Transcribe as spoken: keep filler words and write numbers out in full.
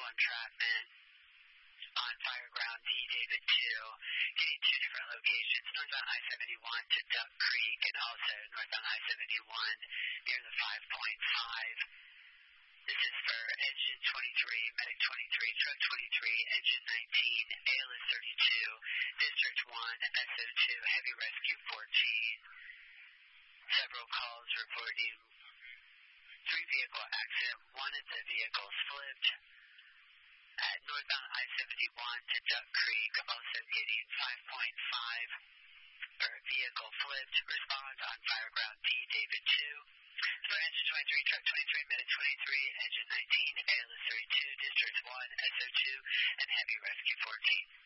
entrapment on Fireground D, David two, getting two different locations, northbound I seventy-one to Duck Creek, and also northbound I seventy-one near the five point five. This is for engine twenty-three, medic twenty-three, truck twenty-three, engine nineteen, A L S thirty-two, district one, S O two, heavy rescue fourteen. Several calls reporting three vehicle accident. One of the vehicles flipped at northbound I seventy-one to Duck Creek, also getting five point five for vehicle flipped. Respond on Fireground D, David two. For engine twenty-three, truck twenty-three, medic twenty-three, engine nineteen, A L S thirty-two, district one, S O two, and heavy rescue fourteen.